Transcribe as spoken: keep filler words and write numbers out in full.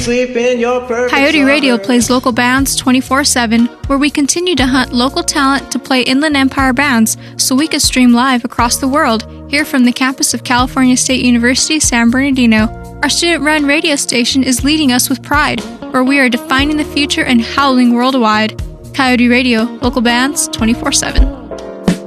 sleep in your perfect Coyote Radio summer. plays local bands twenty-four seven, where we continue to hunt local talent to play Inland Empire bands so we can stream live across the world, here from the campus of California State University, San Bernardino. Our student-run radio station is leading us with pride, where we are defining the future and howling worldwide. Coyote Radio, local bands twenty-four seven.